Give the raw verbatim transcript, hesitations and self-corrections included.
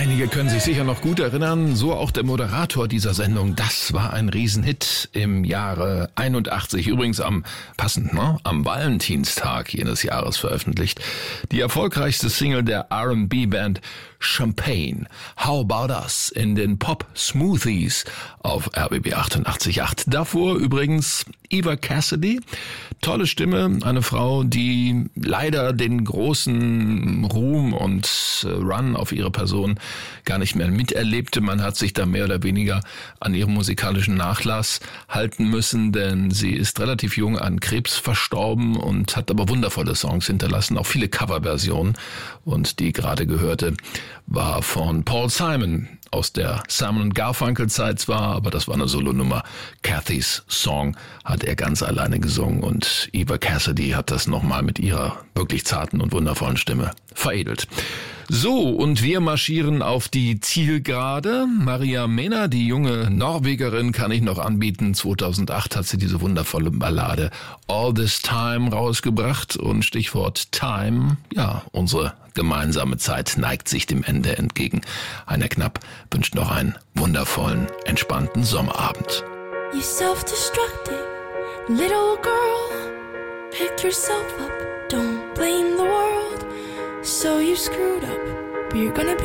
Einige können sich sicher noch gut erinnern, so auch der Moderator dieser Sendung. Das war ein Riesenhit im Jahre einundachtzig. Übrigens am, passend, ne, am Valentinstag jenes Jahres veröffentlicht. Die erfolgreichste Single der R and B-Band Champagne. How About Us in den Pop Smoothies auf R B B achtundachtzig Komma acht. Davor übrigens Eva Cassidy. Tolle Stimme, eine Frau, die leider den großen Ruhm und Run auf ihre Person gar nicht mehr miterlebte. Man hat sich da mehr oder weniger an ihrem musikalischen Nachlass halten müssen, denn sie ist relativ jung an Krebs verstorben und hat aber wundervolle Songs hinterlassen, auch viele Coverversionen. Und die gerade gehörte war von Paul Simon aus der Simon und Garfunkel Zeit zwar, aber das war eine Solonummer. Cathys Song hat er ganz alleine gesungen und Eva Cassidy hat das nochmal mit ihrer wirklich zarten und wundervollen Stimme veredelt. So, und wir marschieren auf die Zielgerade. Maria Mena, die junge Norwegerin, kann ich noch anbieten. zweitausendacht hat sie diese wundervolle Ballade All This Time rausgebracht und Stichwort Time, ja, unsere gemeinsame Zeit neigt sich dem Ende entgegen. Heiner Knapp wünscht noch einen wundervollen, entspannten Sommerabend. You self-destructed little girl, pick yourself up, don't blame the world. So you screwed up, but you're gonna be